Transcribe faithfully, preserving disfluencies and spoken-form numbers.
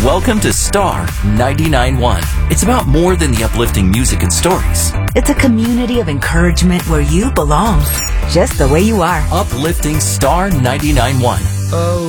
Welcome to Star ninety-nine point one. It's about more than the uplifting music and stories. It's a community of encouragement where you belong, just the way you are. Uplifting Star ninety-nine point one. Oh.